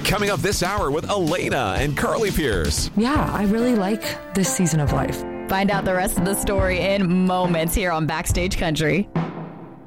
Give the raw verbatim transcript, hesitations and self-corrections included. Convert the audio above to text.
Coming up this hour with Elena and Carly Pierce. Yeah, I really like this season of life. Find out the rest of the story in moments here on Backstage Country.